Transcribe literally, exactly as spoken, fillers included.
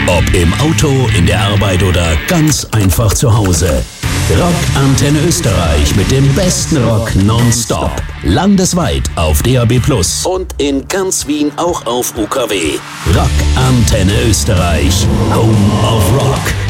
Ob im Auto, in der Arbeit oder ganz einfach zu Hause. Rock Antenne Österreich mit dem besten Rock nonstop. Landesweit auf D A B plus und in ganz Wien auch auf U K W. Rock Antenne Österreich. Home of Rock.